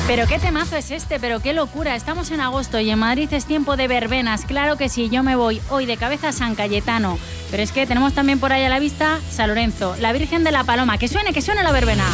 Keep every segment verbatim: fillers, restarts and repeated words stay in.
Pero qué temazo es este, pero qué locura. Estamos en agosto y en Madrid es tiempo de verbenas. Claro que sí, yo me voy hoy de cabeza a San Cayetano. Pero es que tenemos también por ahí a la vista San Lorenzo, la Virgen de la Paloma. Que suene, que suene la verbena.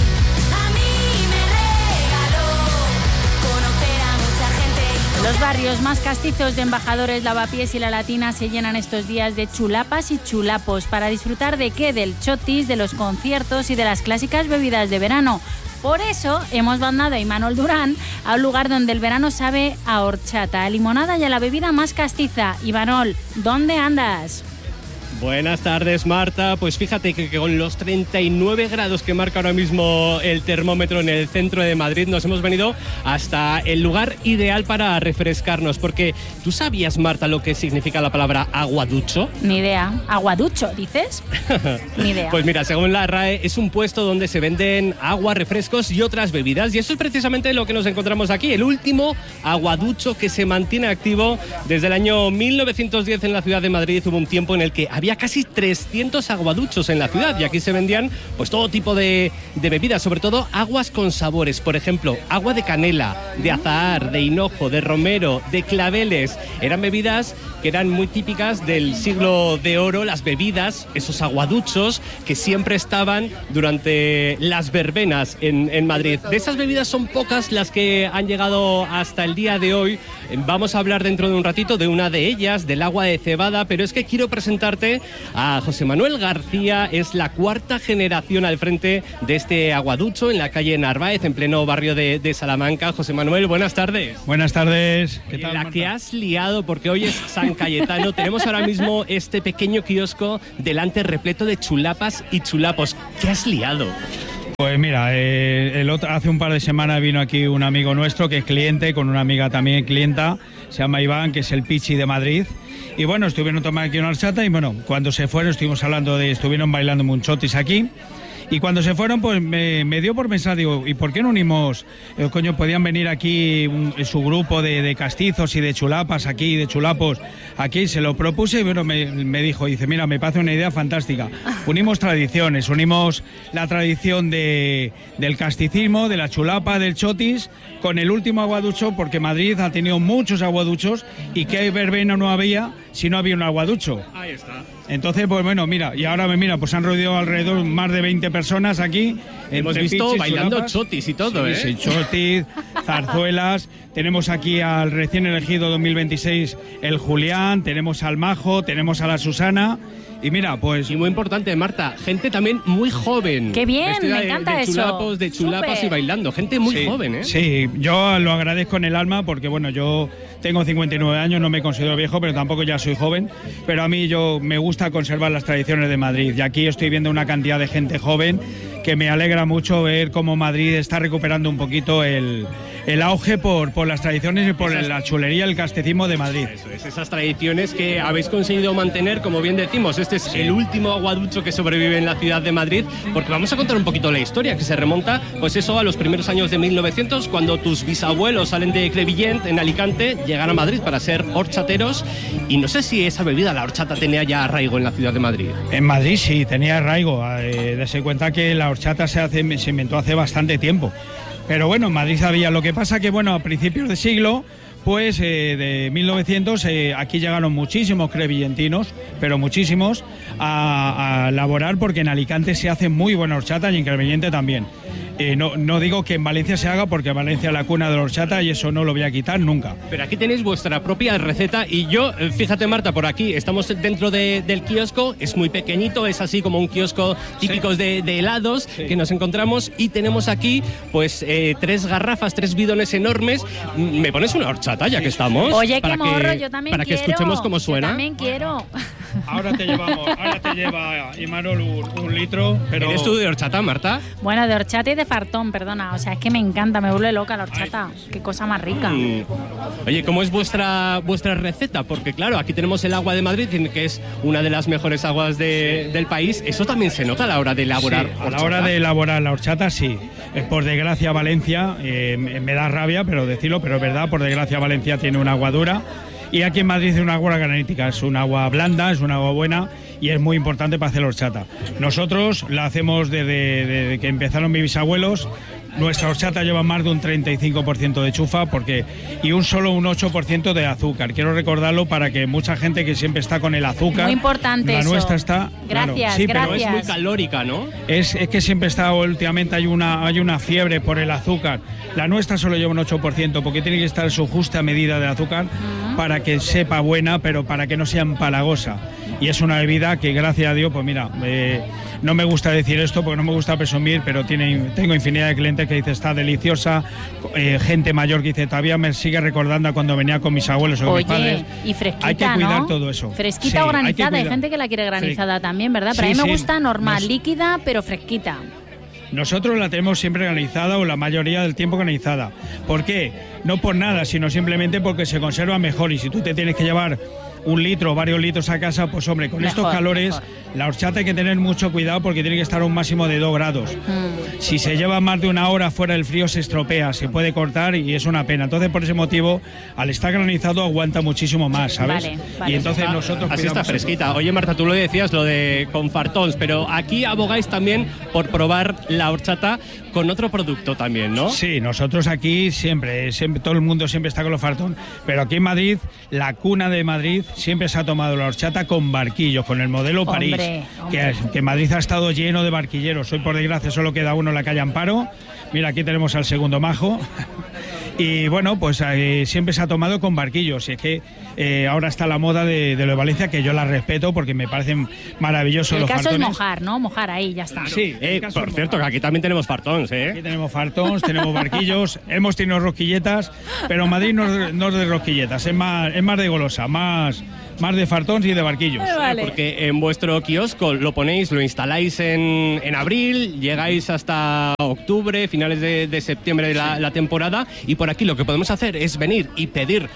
Los barrios más castizos de Embajadores, Lavapiés y La Latina se llenan estos días de chulapas y chulapos. ¿Para disfrutar de qué? Del chotis, de los conciertos y de las clásicas bebidas de verano. Por eso hemos mandado a Imanol Durán a un lugar donde el verano sabe a horchata, a limonada y a la bebida más castiza. Imanol, ¿dónde andas? Buenas tardes, Marta. Pues fíjate que con los treinta y nueve grados que marca ahora mismo el termómetro en el centro de Madrid, nos hemos venido hasta el lugar ideal para refrescarnos. Porque, ¿tú sabías, Marta, lo que significa la palabra aguaducho? Ni idea. ¿Aguaducho, dices? Ni idea. Pues mira, según la R A E, es un puesto donde se venden agua, refrescos y otras bebidas. Y eso es precisamente lo que nos encontramos aquí. El último aguaducho que se mantiene activo desde el año mil novecientos diez en la ciudad de Madrid. Hubo un tiempo en el que había Había casi trescientos aguaduchos en la ciudad y aquí se vendían pues todo tipo de, de bebidas, sobre todo aguas con sabores. Por ejemplo, agua de canela, de azahar, de hinojo, de romero, de claveles. Eran bebidas que eran muy típicas del siglo de oro, las bebidas, esos aguaduchos que siempre estaban durante las verbenas en, en Madrid. De esas bebidas son pocas las que han llegado hasta el día de hoy. Vamos a hablar dentro de un ratito de una de ellas, del agua de cebada, pero es que quiero presentarte a José Manuel García. Es la cuarta generación al frente de este aguaducho en la calle Narváez, en pleno barrio de, de Salamanca. José Manuel, buenas tardes. Buenas tardes. ¿Qué tal, La Marta? que has liado, porque hoy es San Cayetano. Tenemos ahora mismo este pequeño kiosco delante repleto de chulapas y chulapos. ¿Qué has liado? Pues mira, eh, el otro, hace un par de semanas vino aquí un amigo nuestro que es cliente, con una amiga también clienta, se llama Iván, que es el Pichi de Madrid. Y bueno, estuvieron tomando aquí una horchata y bueno, cuando se fueron estuvimos hablando de, estuvieron bailando muchotis aquí. Y cuando se fueron, pues me, me dio por pensar, digo, ¿y por qué no unimos? Eh, coño, podían venir aquí un, su grupo de, de castizos y de chulapas aquí, de chulapos aquí, se lo propuse y bueno, me, me dijo, dice, mira, me parece una idea fantástica. Unimos tradiciones, unimos la tradición de, del casticismo, de la chulapa, del chotis, con el último aguaducho, porque Madrid ha tenido muchos aguaduchos y qué verbena no había si no había un aguaducho. Ahí está. Entonces, pues bueno, mira, y ahora me mira, pues han rodeado alrededor más de veinte personas aquí. Hemos visto pichis, bailando chulapas, chotis y todo, sí, ¿eh? Sí, chotis, zarzuelas. Tenemos aquí al recién elegido dos mil veintiséis, el Julián, tenemos al Majo, tenemos a la Susana. Y mira, pues... Y muy importante, Marta, gente también muy joven. ¡Qué bien! Vestida Me de, encanta de eso. chulapos, de chulapas Súper. y bailando. Gente muy sí, joven, ¿eh? Sí, yo lo agradezco en el alma porque, bueno, yo tengo cincuenta y nueve años, no me considero viejo, pero tampoco ya soy joven. Pero a mí yo me gusta conservar las tradiciones de Madrid. Y aquí estoy viendo una cantidad de gente joven que me alegra mucho ver cómo Madrid está recuperando un poquito el, el auge por, por las tradiciones y por Esas... la chulería, el casticismo de Madrid. Eso es, esas tradiciones que habéis conseguido mantener, como bien decimos. Este es sí. el último aguaducho que sobrevive en la ciudad de Madrid, porque vamos a contar un poquito la historia, que se remonta, pues eso, a los primeros años de mil novecientos, cuando tus bisabuelos salen de Crevillent, en Alicante, llegan a Madrid para ser horchateros, y no sé si esa bebida, la horchata, tenía ya arraigo en la ciudad de Madrid. En Madrid sí, tenía arraigo. Eh, dese cuenta que la horchata se, hace, se inventó hace bastante tiempo. Pero bueno, en Madrid había. Lo que pasa que, bueno, a principios de siglo, pues eh, de mil novecientos, eh, aquí llegaron muchísimos crevillentinos, pero muchísimos, a, a laborar, porque en Alicante se hace muy buena horchata y en Crevillente también. Eh, no, no digo que en Valencia se haga, porque Valencia es la cuna de la horchata y eso no lo voy a quitar nunca. Pero aquí tenéis vuestra propia receta y yo, fíjate, Marta, por aquí estamos dentro de, del kiosco, es muy pequeñito, es así como un kiosco típico sí. de, de helados sí. que nos encontramos, y tenemos aquí pues eh, tres garrafas, tres bidones enormes. ¿Me pones una horchata ya sí. que estamos? Oye, para qué morro, que, yo también para quiero. Para que escuchemos cómo suena. Yo también quiero. Ahora te llevamos, ahora te lleva Imanol un, un litro, pero... ¿Eres tú de horchata, Marta? Bueno, de horchata y de fartón, perdona. O sea, es que me encanta, me vuelve loca la horchata. Ay. Qué cosa más rica. Mm. Oye, ¿cómo es vuestra vuestra receta? Porque claro, aquí tenemos el agua de Madrid, que es una de las mejores aguas de, del país. Eso también se nota a la hora de elaborar sí, horchata. A la hora de elaborar la horchata, sí. Eh, por desgracia, Valencia, eh, me da rabia, pero decirlo, pero es verdad, por desgracia, Valencia tiene un agua dura. Y aquí en Madrid es una agua granítica, es un agua blanda, es un agua buena y es muy importante para hacer la horchata. Nosotros la hacemos desde, desde que empezaron mis bisabuelos, Nuestra horchata lleva más de un treinta y cinco por ciento de chufa porque y un solo un ocho por ciento de azúcar. Quiero recordarlo para que mucha gente que siempre está con el azúcar. Muy importante la eso. nuestra está. Gracias, claro, sí, gracias. Pero es muy calórica, ¿no? Es, es que siempre está, últimamente hay una, hay una fiebre por el azúcar. La nuestra solo lleva un ocho por ciento porque tiene que estar su justa medida de azúcar uh-huh. para que sepa buena, pero para que no sea empalagosa. Y es una bebida que, gracias a Dios, pues mira, eh, no me gusta decir esto porque no me gusta presumir, pero tiene, tengo infinidad de clientes que dicen está deliciosa, eh, gente mayor que dice todavía me sigue recordando a cuando venía con mis abuelos o Oye, mis padres. Y fresquita, hay que cuidar ¿no? todo eso. Fresquita sí, o granizada, hay, hay gente que la quiere granizada sí. también, ¿verdad? Pero sí, a mí me sí. gusta normal, Nos... líquida, pero fresquita. Nosotros la tenemos siempre granizada o la mayoría del tiempo granizada. ¿Por qué? No por nada, sino simplemente porque se conserva mejor y si tú te tienes que llevar un litro o varios litros a casa, pues hombre, con mejor, estos calores, mejor. La horchata hay que tener mucho cuidado porque tiene que estar a un máximo de dos grados. Mm. Si se lleva más de una hora fuera del frío se estropea, se puede cortar y es una pena. Entonces, por ese motivo, al estar granizado aguanta muchísimo más, ¿sabes? Vale, vale. Y entonces está, nosotros... Así está fresquita. Oye, Marta, tú lo decías, lo de con fartons, pero aquí abogáis también por probar la horchata con otro producto también, ¿no? Sí, nosotros aquí siempre, siempre todo el mundo siempre está con los fartons, pero aquí en Madrid, la cuna de Madrid, siempre se ha tomado la horchata con barquillos, con el modelo París, hombre, hombre. Que, que Madrid ha estado lleno de barquilleros. Hoy, por desgracia, solo queda uno en la calle Amparo. Mira, aquí tenemos al segundo majo. Y bueno, pues eh, siempre se ha tomado con barquillos. Y es que eh, ahora está la moda de, de lo de Valencia, que yo la respeto porque me parecen maravillosos el los fartones. fartones. El caso es mojar, ¿no? Mojar ahí, ya está. Sí, eh, por cierto, que aquí también tenemos fartons, ¿eh? Aquí tenemos fartons, tenemos barquillos, hemos tenido rosquilletas, pero Madrid no, no es de rosquilletas, es más, es más de golosa, más... Más de fartons y de barquillos. Vale. Porque en vuestro kiosco lo ponéis, lo instaláis en, en abril, llegáis hasta octubre, finales de, de septiembre de la, la temporada, y por aquí lo que podemos hacer es venir y pedir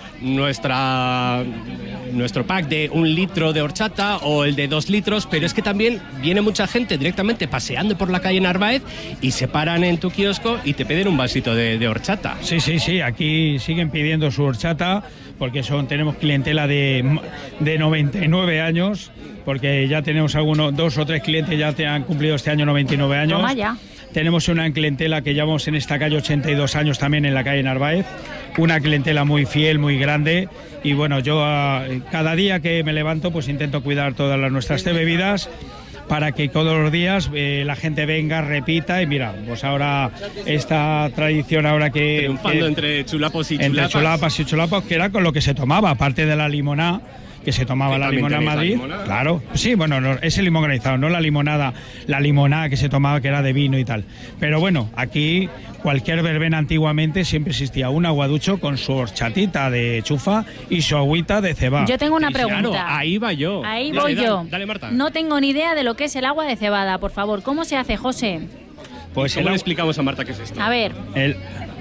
nuestra nuestro pack de un litro de horchata o el de dos litros, pero es que también viene mucha gente directamente paseando por la calle Narváez y se paran en tu kiosco y te piden un vasito de, de horchata. Sí, sí, sí, aquí siguen pidiendo su horchata porque son tenemos clientela de, de noventa y nueve años, porque ya tenemos algunos, dos o tres clientes ya te han cumplido este año noventa y nueve años. Toma ya. Tenemos una clientela que llevamos en esta calle ochenta y dos años también en la calle Narváez, una clientela muy fiel, muy grande, y bueno, yo uh, cada día que me levanto pues intento cuidar todas las nuestras bebidas para que todos los días eh, la gente venga, repita, y mira, pues ahora esta tradición ahora que... Triunfando que, entre chulapos y entre chulapas. chulapas y chulapas, que era con lo que se tomaba, aparte de la limonada, que se tomaba la limonada en Madrid. Limonada? Claro, sí, bueno, no, es el limón granizado, no la limonada, la limonada que se tomaba que era de vino y tal. Pero bueno, aquí cualquier verbena antiguamente siempre existía un aguaducho con su horchatita de chufa y su agüita de cebada. Yo tengo una Sí, pregunta. claro, ahí va yo. Ahí Dale, voy dale, yo. Dale, Marta. No tengo ni idea de lo que es el agua de cebada, por favor. ¿Cómo se hace, José? Pues ¿Cómo el, le explicamos a Marta qué es esto? A ver. el,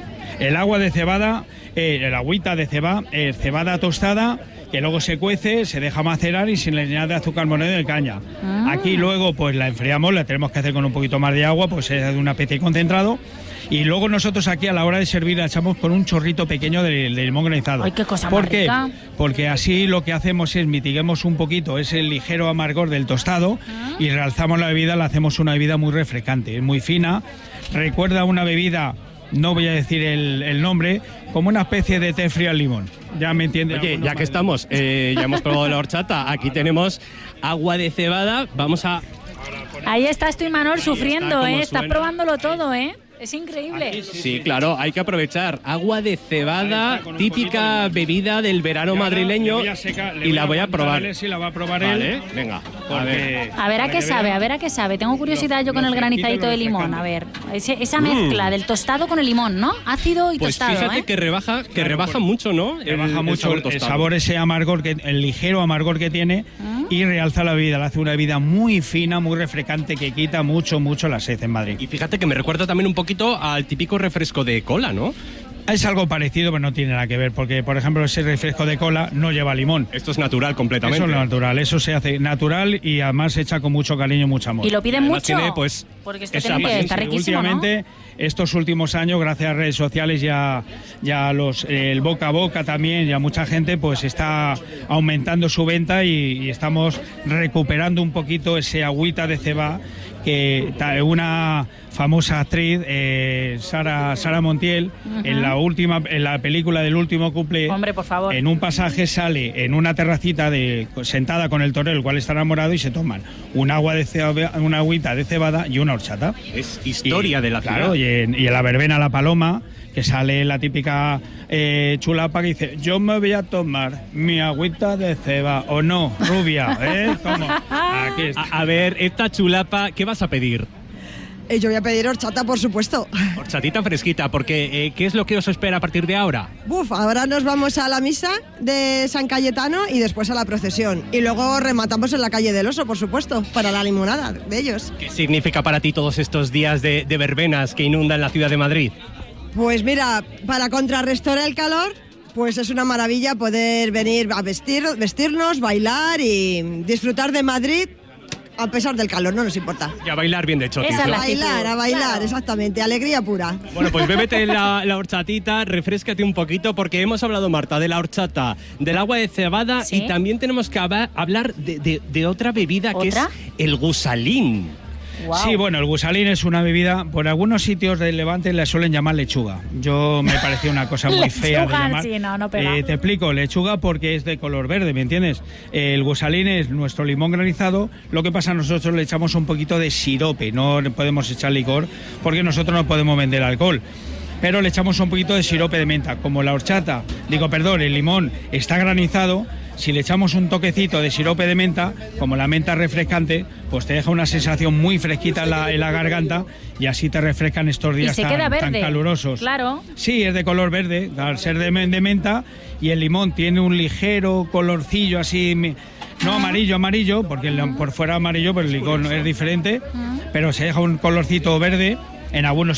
el agua de cebada, eh, el agüita de cebada, eh, cebada tostada, que luego se cuece, se deja macerar y sin le añade azúcar moreno de caña. Ah. Aquí luego pues la enfriamos, la tenemos que hacer con un poquito más de agua, pues es de una especie de concentrado. Y luego nosotros aquí a la hora de servir la echamos con un chorrito pequeño de, de limón granizado. ¡Ay, qué cosa ¿Por más qué? rica! Porque así lo que hacemos es mitiguemos un poquito ese ligero amargor del tostado ¿Ah? y realzamos la bebida, la hacemos una bebida muy refrescante, es muy fina, recuerda una bebida, no voy a decir el, el nombre, como una especie de té frío al limón. Ya me entiende. Oye, ya que estamos, eh, ya hemos probado la horchata, aquí tenemos agua de cebada, vamos a... Ahí estás tú, Imanol, sufriendo, está, ¿eh? Estás suena. probándolo todo, ¿eh? Es increíble. Sí, claro, hay que aprovechar. Agua de cebada, típica bebida del verano madrileño, y la voy a probar. Si la va a probar Vale, él. venga, a Porque- ver. A ver a qué sabe, a ver a qué sabe. Tengo curiosidad yo con el granizadito de limón. A ver, ese- esa mezcla del tostado con el limón, ¿no? Ácido y Pues tostado, fíjate ¿eh? que rebaja, que Claro, rebaja por- mucho, ¿no? Le baja mucho sabor el, el tostado. sabor, ese amargor, que, el ligero amargor que tiene, y realza la bebida, la hace una bebida muy fina, muy refrescante, que quita mucho, mucho la sed en Madrid. Y fíjate que me recuerda también un poquito al típico refresco de cola, ¿no? Es algo parecido, pero no tiene nada que ver, porque, por ejemplo, ese refresco de cola no lleva limón. Esto es natural completamente. Eso es natural, eso se hace natural y además se echa con mucho cariño y mucho amor. Y lo piden Además mucho. tiene, pues, porque esto esa tiene que paciencia. estar riquísimo, ¿no? Últimamente, estos últimos años, gracias a redes sociales, ya, ya los, eh, el boca a boca también, ya mucha gente pues está aumentando su venta y, y estamos recuperando un poquito ese agüita de ceba, que ta- una famosa actriz eh, Sara, Sara Montiel, uh-huh. en la última, en la película del último cumple, Hombre, por favor. en un pasaje sale en una terracita de, sentada con el torero, el cual está enamorado, y se toman un agua de cebada, una agüita de cebada y una horchata. Es historia y, de la claro, ciudad. Y en, y en la verbena La Paloma, que sale la típica eh, chulapa que dice: yo me voy a tomar mi agüita de ceba, o no, rubia, ¿eh? ¿Cómo? Aquí está. A, a ver, esta chulapa, ¿qué vas a pedir? Eh, yo voy a pedir horchata, por supuesto. Horchatita fresquita, porque eh, ¿qué es lo que os espera a partir de ahora? Buf, ahora nos vamos a la misa de San Cayetano y después a la procesión. Y luego rematamos en la calle del Oso, por supuesto, para la limonada de ellos. ¿Qué significa para ti todos estos días de, de verbenas que inundan la ciudad de Madrid? Pues mira, para contrarrestar el calor, pues es una maravilla poder venir a vestir, vestirnos, bailar y disfrutar de Madrid a pesar del calor, no nos importa. Y a bailar bien de chotis, Esa es ¿no? la A bailar, a bailar, Claro. exactamente, alegría pura. Bueno, pues bébete la, la horchatita, refréscate un poquito, porque hemos hablado, Marta, de la horchata, del agua de cebada, ¿Sí? y también tenemos que hab- hablar de, de- de otra bebida que ¿Otra? es el gusalín. Wow. Sí, bueno, el gusalín es una bebida, por algunos sitios del Levante le suelen llamar lechuga. Yo me parecía una cosa muy fea de Lechuga, llamar. sí, no, no pega. Eh, te explico, lechuga porque es de color verde, ¿me entiendes? Eh, el gusalín es nuestro limón granizado, lo que pasa nosotros le echamos un poquito de sirope, no le podemos echar licor porque nosotros no podemos vender alcohol. Pero le echamos un poquito de sirope de menta. Como la horchata, digo, perdón, el limón está granizado, si le echamos un toquecito de sirope de menta, como la menta es refrescante, pues te deja una sensación muy fresquita en la, en la garganta y así te refrescan estos Y días se tan, queda tan verde. calurosos. Claro. Sí, es de color verde, al ser de, men- de menta, y el limón tiene un ligero colorcillo así... mi- No amarillo, amarillo, porque el- por fuera amarillo, pero el licor es diferente, pero se deja un colorcito verde. En algunos